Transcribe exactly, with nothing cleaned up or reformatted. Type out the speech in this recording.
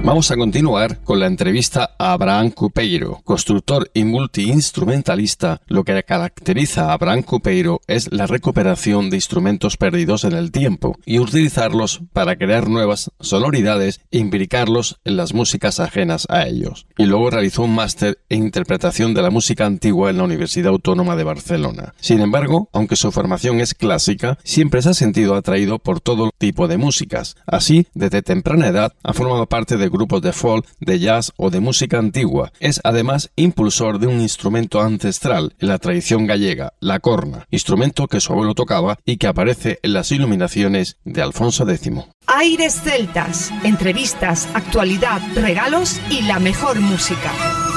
Vamos a continuar con la entrevista a Abraham Cupeiro, constructor y multiinstrumentalista. Lo que caracteriza a Abraham Cupeiro es la recuperación de instrumentos perdidos en el tiempo y utilizarlos para crear nuevas sonoridades e imbricarlos en las músicas ajenas a ellos. Y luego realizó un máster en interpretación de la música antigua en la Universidad Autónoma de Barcelona. Sin embargo, aunque su formación es clásica, siempre se ha sentido atraído por todo tipo de músicas. Así, desde temprana edad, ha formado parte de grupos de folk, de jazz o de música antigua. Es además impulsor de un instrumento ancestral en la tradición gallega, la corna, instrumento que su abuelo tocaba y que aparece en las iluminaciones de Alfonso X. Aires celtas, entrevistas, actualidad, regalos y la mejor música.